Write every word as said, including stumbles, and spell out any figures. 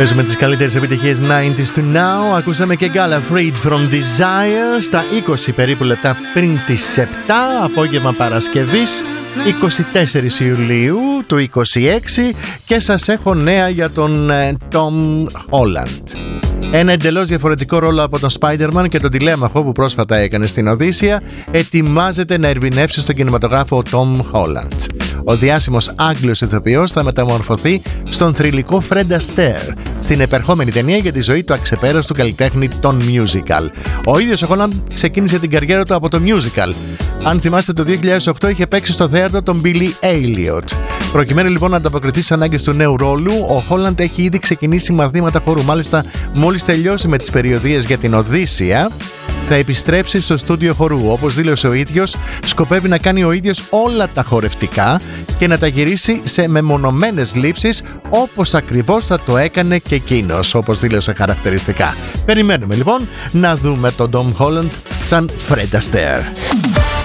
Παίζουμε τις καλύτερες επιτυχίες ενενήντα to now. Ακούσαμε και Gala Freed from Desire στα είκοσι περίπου λεπτά πριν τις επτά, απόγευμα Παρασκευής είκοσι τέσσερις Ιουλίου του είκοσι έξι, και σας έχω νέα για τον Tom Holland. Ένα εντελώς διαφορετικό ρόλο από τον Spider-Man και τον τηλέμαχο που πρόσφατα έκανε στην Οδύσσεια ετοιμάζεται να ερμηνεύσει στον κινηματογράφο ο Tom Holland. Ο διάσημος Άγγλος ηθοποιός θα μεταμορφωθεί στον θρυλικό Fred Astaire στην επερχόμενη ταινία για τη ζωή του αξεπέραστου καλλιτέχνη των musical. Ο ίδιος ο Holland ξεκίνησε την καριέρα του από το musical. Αν θυμάστε, το δύο χιλιάδες οκτώ είχε παίξει στο θέατρο τον Billy Elliot. Προκειμένου λοιπόν να ανταποκριθεί στις ανάγκες του νέου ρόλου, ο Holland έχει ήδη ξεκινήσει μαθήματα χορού. Μάλιστα, μόλις τελειώσει με τις περιοδίες για την Οδύσσεια, θα επιστρέψει στο στούντιο χορού. Όπως δήλωσε ο ίδιος, σκοπεύει να κάνει ο ίδιος όλα τα χορευτικά και να τα γυρίσει σε μεμονωμένες λήψεις, όπως ακριβώς θα το έκανε και εκείνος, όπως δήλωσε χαρακτηριστικά. Περιμένουμε λοιπόν να δούμε τον Tom Holland σαν Fred Astaire.